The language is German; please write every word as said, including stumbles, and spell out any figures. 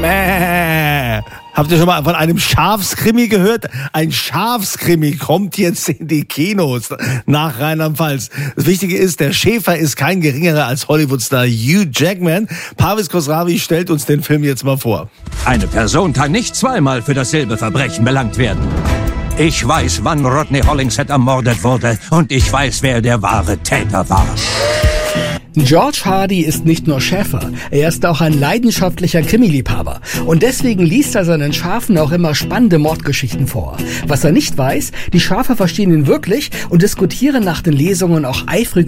Mäh. Habt ihr schon mal von einem Schafskrimi gehört? Ein Schafskrimi kommt jetzt in die Kinos nach Rheinland-Pfalz. Das Wichtige ist, der Schäfer ist kein geringerer als Hollywood-Star Hugh Jackman. Parviz Khosravi stellt uns den Film jetzt mal vor. Eine Person kann nicht zweimal für dasselbe Verbrechen belangt werden. Ich weiß, wann Rodney Hollingshead ermordet wurde und ich weiß, wer der wahre Täter war. George Hardy ist nicht nur Schäfer, er ist auch ein leidenschaftlicher Krimi-Liebhaber. Und deswegen liest er seinen Schafen auch immer spannende Mordgeschichten vor. Was er nicht weiß, die Schafe verstehen ihn wirklich und diskutieren nach den Lesungen auch eifrig